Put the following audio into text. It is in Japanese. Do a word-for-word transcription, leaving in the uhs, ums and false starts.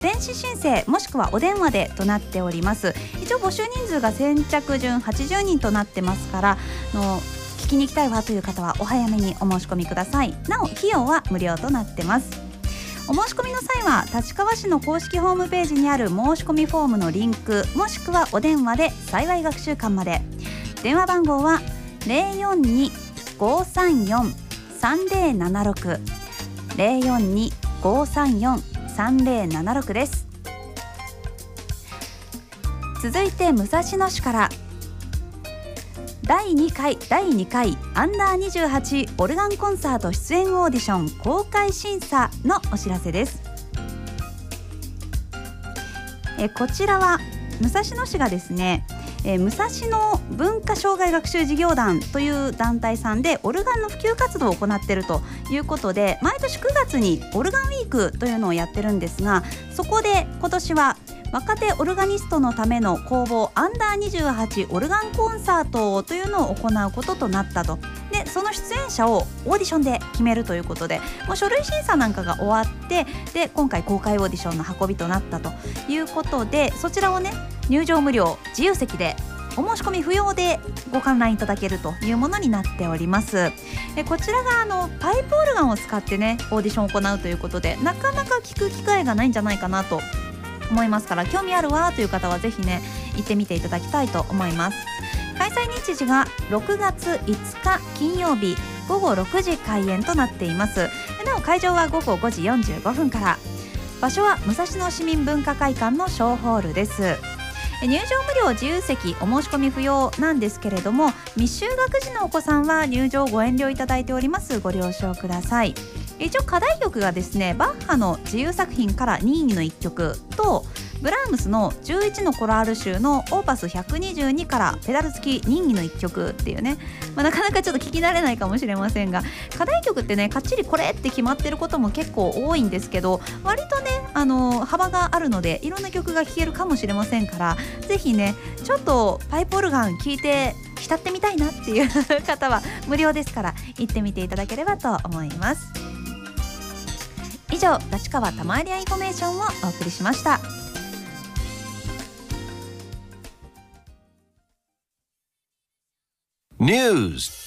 電子申請もしくはお電話でとなっております。一応募集人数が先着順はちじゅうにんとなってますからの聞きに行きたいわという方はお早めにお申し込みください。なお費用は無料となってます。お申し込みの際は立川市の公式ホームページにある申し込みフォームのリンクもしくはお電話で幸い学習館まで。電話番号は ゼロよんに ごーさんよん さんゼロななろく ゼロよんに ごーさんよん さんゼロななろくです。続いて武蔵野市からだいにかいだいにかいアンダーにじゅうはちオルガンコンサート出演オーディション公開審査のお知らせです。えこちらは武蔵野市がですね、え武蔵野文化障害学習事業団という団体さんでオルガンの普及活動を行っているということで、毎年くがつにオルガンウィークというのをやってるんですが、そこで今年は若手オルガニストのための公募アンダーにじゅうはちオルガンコンサートというのを行うこととなったと。でその出演者をオーディションで決めるということで、もう書類審査なんかが終わって、で今回公開オーディションの運びとなったということで、そちらをね入場無料自由席でお申し込み不要でご観覧いただけるというものになっております。でこちらがあのパイプオルガンを使ってねオーディションを行うということで、なかなか聞く機会がないんじゃないかなと思いますから、興味あるわという方はぜひね行ってみていただきたいと思います。開催日時がろくがついつか金曜日ごごろくじ開演となっています。なお会場はごごごじよんじゅうごふんから。場所は武蔵野市民文化会館の小ホールです。入場無料自由席お申し込み不要なんですけれども、未就学児のお子さんは入場ご遠慮いただいております。ご了承ください。一応課題曲がですね、バッハの自由作品から任意のいっきょくとブラームスのじゅういちのコラール集のオーパスひゃくにじゅうにからペダル付き任意のいっきょくっていうね、まあ、なかなかちょっと聞き慣れないかもしれませんが、課題曲ってねかっちりこれって決まってることも結構多いんですけど、割とねあの幅があるのでいろんな曲が聴けるかもしれませんから、ぜひねちょっとパイプオルガン聴いて浸ってみたいなっていう方は無料ですから行ってみていただければと思います。以上、立川玉エリアインフォメーションをお送りしました。 News